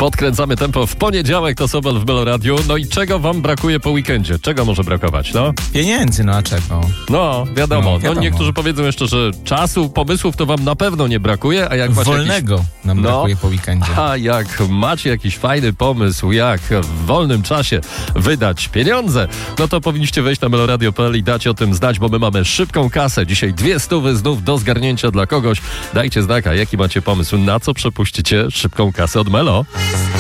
Podkręcamy tempo w poniedziałek, to Sobol w Melo Radio. No i czego wam brakuje po weekendzie? Czego może brakować, no? Pieniędzy, no a czego? No, wiadomo. No, Niektórzy powiedzą jeszcze, że czasu, pomysłów to wam na pewno nie brakuje, a jak macie wolnego nam brakuje po weekendzie. A jak macie jakiś fajny pomysł, jak w wolnym czasie wydać pieniądze, no to powinniście wejść na meloradio.pl i dać o tym znać, bo my mamy szybką kasę. Dzisiaj 200 znów do zgarnięcia dla kogoś. Dajcie znaka, jaki macie pomysł, na co przepuścicie szybką kasę od Melo.